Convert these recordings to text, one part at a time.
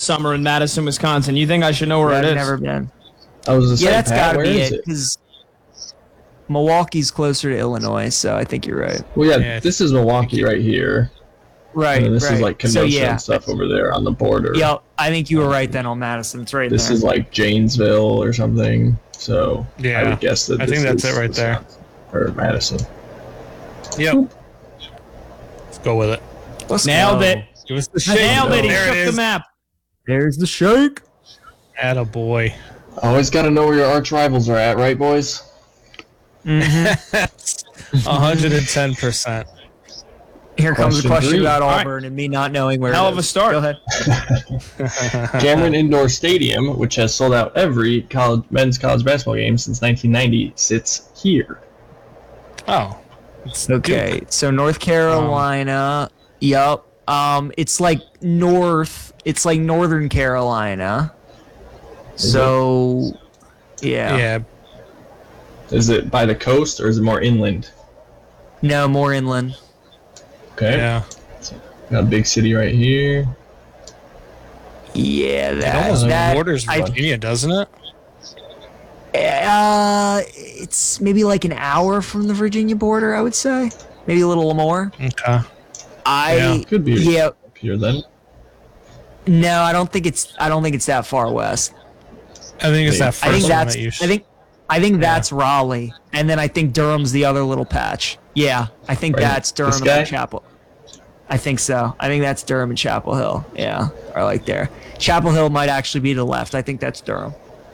summer in Madison, Wisconsin. You think I should know where it is? I've never been. I was just Yeah, saying, that's Pat, got to where be is it because Milwaukee's closer to Illinois, so I think you're right. Well, yeah, Yeah, this is Milwaukee right here. Right, And this right. is like so Kenosha yeah, and stuff over there on the border. yeah, I think you were right then on Madison. It's right This there. is like Janesville or something. So I Yeah, would guess that I think this that's is it right there. Wisconsin, or Madison. Yep. Let's go with it. Let's Nailed go. it. Give us the shake. Nailed it. He There shook it the is. map. There's the shake. Attaboy. Always got to know where your arch rivals are at, right, boys? 110%. Here comes a Question question three. about All right. Auburn and me not knowing where. Hell it of a is. start. Go ahead. Cameron Indoor Stadium, which has sold out every men's college basketball game since 1990, sits here. Oh. It's Okay, Duke. so North Carolina. Yep. It's like north. It's like Northern Carolina. So, yeah. Yeah. Is it by the coast or is it more inland? No, more inland. Okay. Yeah. Got a big city right here. Yeah, It that. almost that borders I- Virginia, doesn't it? It's maybe like an hour from the Virginia border, I would say. Maybe a little more. Okay. I Could be yeah. up here then. No, I don't think it's that far west. I think it's that first I think one that's that you I think that's Raleigh, and then I think Durham's the other little patch. Yeah, I think Right. that's Durham This guy? and Chapel. I think so. I think that's Durham and Chapel Hill. Yeah, or like there. Chapel Hill might actually be to the left. I think that's Durham.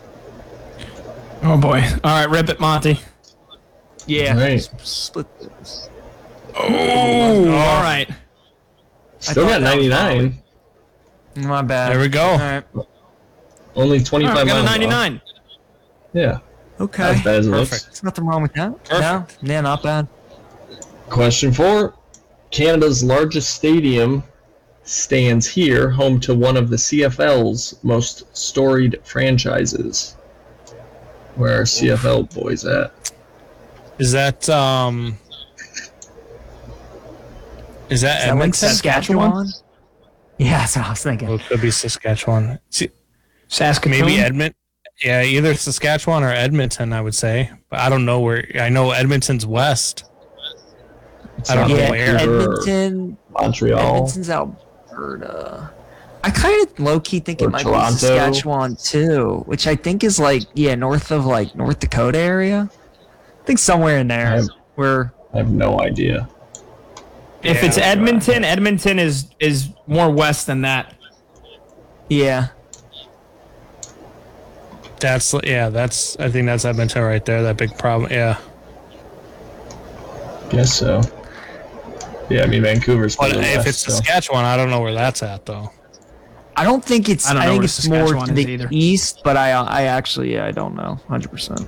Oh boy. All right, rip it, Monty. Yeah. All right. Split this. Oh, all right. Still thought got that was 99. My bad. There we go. All right. Only All 25 right, we got a miles off. 99. Yeah. Not Okay. as bad as it Perfect. looks. There's nothing wrong with that. Perfect. No, yeah, not bad. Question 4. Canada's largest stadium stands here, home to one of the CFL's most storied franchises. Where are CFL boys at? Is that Is that like Edmonton? Saskatchewan? Yeah, that's what I was Oh, thinking. it could be Saskatchewan. Saskatoon. Maybe Edmonton. Yeah, either Saskatchewan or Edmonton, I would say. But I don't know where. I know Edmonton's west. I don't know Yeah, where. Edmonton. Montreal. Edmonton's Alberta. I kind of low key think it Or might Toronto. be Saskatchewan too, which I think is like north of like North Dakota area. I think somewhere in there where I have no idea. If Yeah, it's that's Edmonton, Edmonton is more west than that. yeah. That's I think that's Edmonton right there. That big problem. Yeah. Guess so. Yeah, I mean Vancouver's But to the if west, it's so. Saskatchewan, I don't know where that's at though. I don't think it's. I don't I know think where it's more Saskatchewan to is the either. east, but I actually I don't know 100%.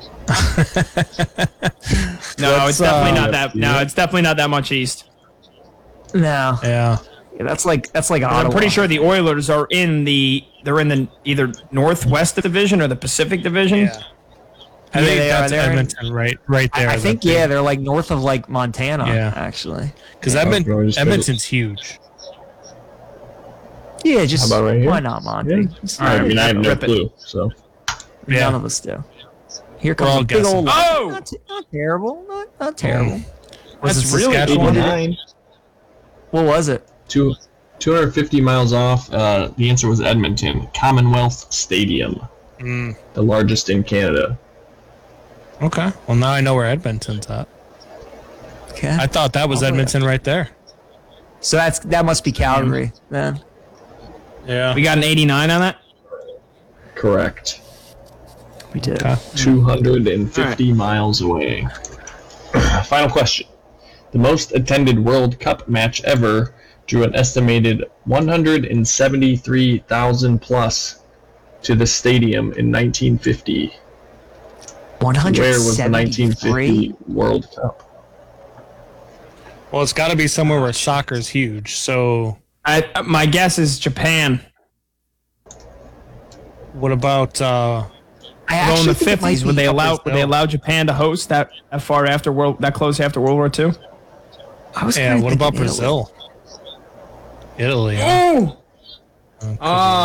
No, it's definitely not that. yeah. No, it's definitely not that much east. No, Yeah. that's like Ottawa. I'm pretty sure the Oilers are in the either Northwest Division or the Pacific Division. Yeah. I think they are. that's They're in- Edmonton right there. I think they're like north of like Montana. Yeah. Actually. because Yeah. Edmonton's huge. Yeah, just How about right here? why not, Monty? Yeah. Just All right, I mean, I have no Rip it. clue. So Yeah. None of us do. Here We're all comes a big guessing. old. Oh! Not terrible. Not terrible. Was That's it really Saskatchewan? 89. What was it? 250 miles off. The answer was Edmonton. Commonwealth Stadium, Mm, the largest in Canada. okay. Well, now I know where Edmonton's at. Okay. I thought that was Oh, yeah. Edmonton right there. So that must be Calgary then. Yeah. We got an 89 on that. Correct. We did. Okay. 250 miles away. Final question. The most attended World Cup match ever drew an estimated 173,000 plus to the stadium in 1950. Where was the 1950 World Cup? Well, it's got to be somewhere where soccer's huge. So, My guess is Japan. what about? I Well, in the think it might 50s, would be- they allow Japan to host that far after that close after World War II? I was Yeah. kinda What about thinking Italy. Brazil? Italy. Huh? Oh,